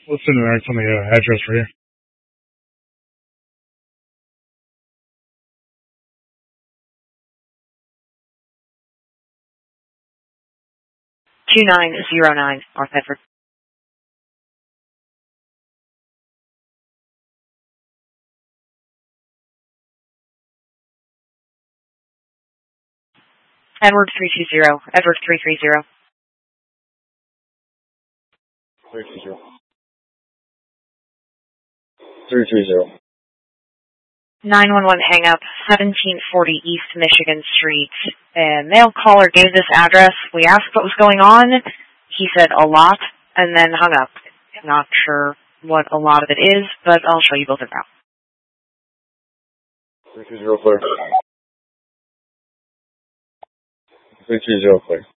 What's in there? It's on the address for you. $2909 North Bedford. Edward 320. Edward 330. 330. 330. 911 hang up, 1740 East Michigan Street. A male caller gave this address. We asked what was going on. He said a lot and then hung up. Not sure what a lot of it is, but I'll show you both of them. 330 clear. 330 clear.